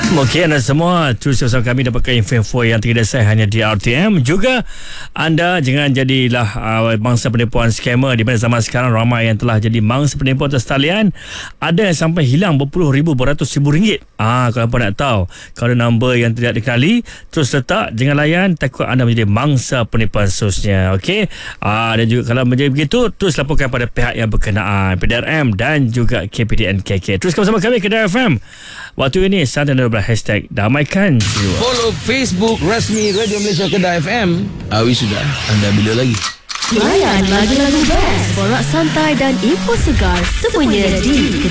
Okey, anda semua terus bersama kami dapatkan info-info yang tidak sah hanya di RTM. Juga anda jangan jadilah mangsa penipuan scammer, di mana zaman sekarang ramai yang telah jadi mangsa penipuan atas talian. Ada yang sampai hilang berpuluh ribu, beratus ribu ringgit. Kalau apa nak tahu, kalau nombor yang tidak dikenali, terus letak, jangan layan, takut anda menjadi mangsa penipuan seterusnya. Okey, dan juga kalau menjadi begitu, terus laporkan pada pihak yang berkenaan, PDRM dan juga KPDN KK. Teruskan bersama kami Kedah FM. Waktu ini santai hashtag damaikan jiwa. Follow Facebook rasmi Radio Malaysia Kedah FM. Sudah. Anda bila lagi? Layan lagu-lagu best, borak santai dan info segar semuanya di